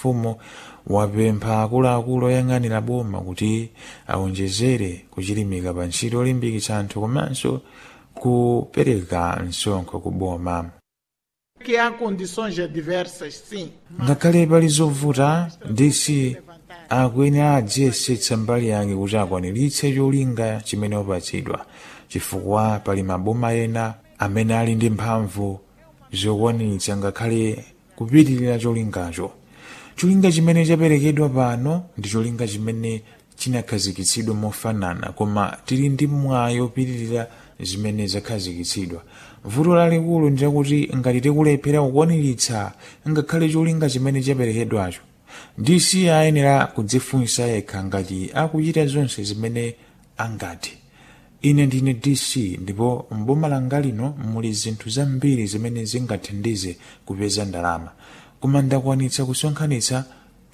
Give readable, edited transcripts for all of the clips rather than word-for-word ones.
mfumu wapempha akuluakulu oyang'anira boma kuti awonjezere kuchilimika pa ntchito yolimbikitsa anthu komanso kupereka msonkho ku boma. Que há condições adversas, sim. Ngakhale pali zovuta, DC akuyenera adziyesetsa mbali yake kuti akwaniritse cholinga chimene wapatsidwa, chifukwa pali maboma ena amene ali ndi mphamvu zokwaniritsa ngakhale kupitirira cholingacho. Cholinga chimene chaperekedwa pano ndi cholinga chimene chinakhazikitsidwa mofanana, koma tili ndi mwayi opitirira zimene zakhazikitsidwa. Vuto lalikulu ndi lakuti ngati tikulephera kukwaniritsa ngakhale cholinga chimene chaperekedwacho, DC ayenera kudzifunsa yekha ngati akuchita zonse zimene angati. Ine ndine DC ndipo mboma langa lino muli zinthu zambiri zimene zingathandize kupeza ndalama, koma ndakwanitsa kusonkhanitsa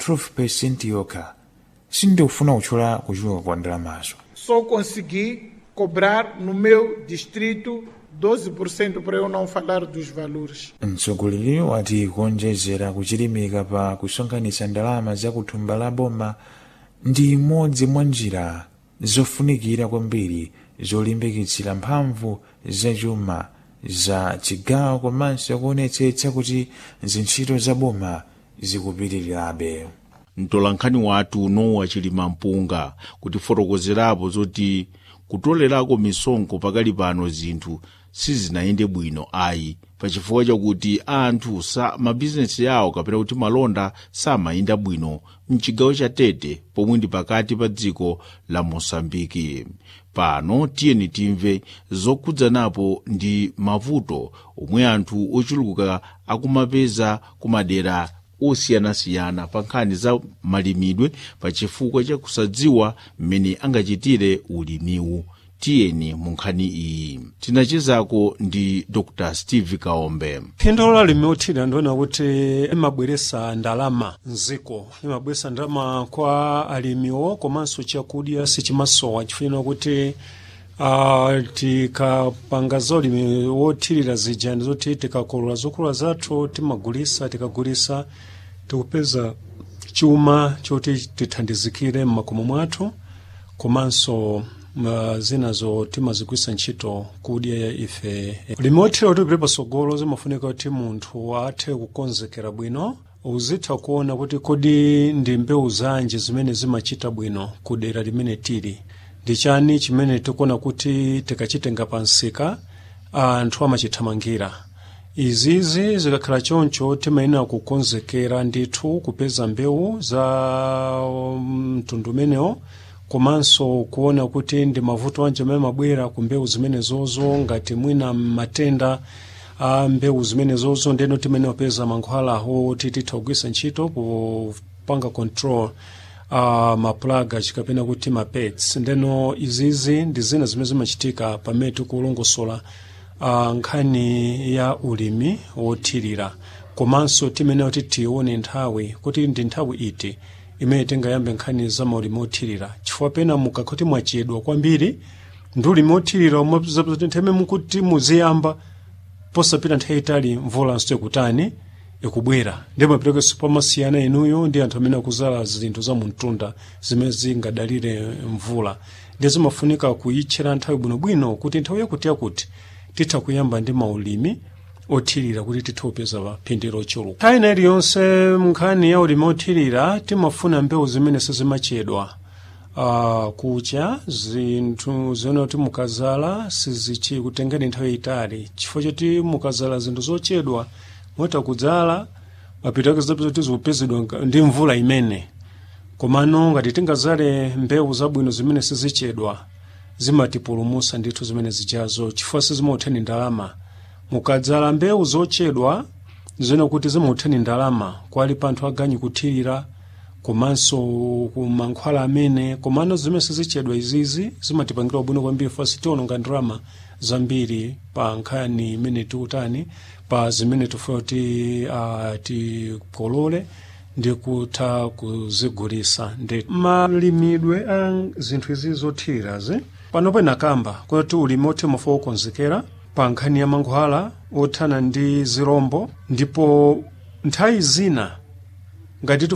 12% yokha. Sindikufuna kutchula kuchuluka kwa ndalamazo. Só consegui cobrar no meu distrito 12% para eu não falar dos valores. Mtsogoleri wati kuonjezera kuchilimika pa kusonkhanitsa ndalama za kuthumba la boma ndi imodzi mwa njira zofunikira kwambiri zolimbikitsira mphamvu za chuma za chigawo komanso kuonetsetsa kuti zintchito za boma zikupitirirabe. Mtolankhani wathu unowa Chilima Mpunga kutifotokozerapo zoti kutolerako misonkho pakali pano zinthu sizinayende bwino ayi, pachifukwa chakuti anthu mabizinesi yawo kapena kuti malonda samayenda bwino mchigawo cha Tete pomwe ndi pakati pa dziko la Mosambiki. Pano tiyeni timve zokhudzanapo ndi mavuto omwe anthu ochuluka akumapeza kumadera osiyanasiyana pa nkhani za malimidwe pachifukwa cha kusadziwa mmene angachitire ulimiwu. Tiyeni mu nkhani iyi tinachezako ndi Dr. Steve Kaombe. Phindu la limothira ndiona kuti imabweresa ndalama mziko, imabweresa ndalama kwa alimiwo komanso chakudya sichimasowa chifukwa kuti tikapanga zolimi wothirira zija ndizoti tikakolola zokolola zathu timagulisa, tikagulisa tikupeza chuma choti tithandizikire mmakomo mwathu komanso zinazo timazigwisa ntchito kudya ya ife. Limothera kuti pili pasogolo zimafunika kuti munthu athe kukonzekera bwino, uzitha kuona kuti kodi ndi mbewu zanji zimene zimachita bwino kudera limene tili. Ndichani chimene tikuona kuti tikachitenga pansika anthu amachithamangira. Izizi zikakhala choncho timayenera kukonzekera ndithu kupeza mbewu za mtundu umenewo komanso kuona kuti ndi mavuto anje amene mabwera ku mbewu zimene zozo ngati mwina matenda a mbewu zimene zozo ndeno timene opeza mankhwala aho tititha kugwisa ntchito kupanga control maplaga chikapena kuti mapets. Ndeno izizi ndi zina zimene zimachitika pamene tikulongosola nkhani ya ulimi wothirira komanso timene kuti tione nthawi kuti ndi nthawi iti imene tingayambe nkhani za maulimi othirira, chifukwa pena mukakhoti mwachedwa kwambiri ndi ulimi othirira nthawi mukuti muziyamba posapita nthawi itali mvula nso ikutani ikubwera, ndipo mapitako pamasiyana inuyo ndi anthu amene akuzala zinthu za mtunda zimene zingadalire mvula. Ndi zimafunika kuyitchera nthawi bwinobwino kuti nthawi yakuti titha kuyamba ndi maulimi othirira kuti titha kupeza phindu lochuluka. Nthawi ina iliyonse nkhani ya ulimi othirira timafuna mbewu zimene sizimachedwa kucha, zinthu ziona kuti mukazala sizichikutengeni nthawi itali, chifukwa choti mukazala zinthu zochedwa mweta kudzala mapitako zoti zikupezedwa ndi mvula imene. Komano ngati tingazale mbewu zabwino zimene sizichedwa zimatipulumusa ndithu zimene zijazo, chifukwa sizimatheni ndalama. Mukadzala mbewu zochedwa zina kuti zimatheni ndalama kwali panthu aganyi kuthirira komanso kumankhwala amene komano zimene sizichedwa izizi zimatipangira bwino kwambiri fasi tiononga ndalama zambiri pa nkhani imene tikutani pa zimene tifuna kuti tikolole ndi kutha kuzigulisa. Ndi malimidwe a zinthu izi zothirirazi panopo inakamba kuti ulimi oti mufuna kukonzekera pa nkhani ya mankhwala othana ndi zirombo, ndipo nthawi zina ngati